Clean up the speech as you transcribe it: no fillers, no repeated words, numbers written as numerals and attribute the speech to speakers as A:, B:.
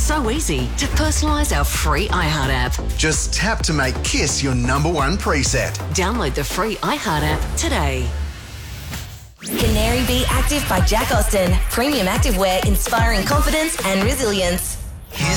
A: so easy to personalise our free iHeart app.
B: Just tap to make Kiss your number one preset.
A: Download the free iHeart app today.
C: Canary Be Active by Jack Austin. Premium activewear inspiring confidence and resilience.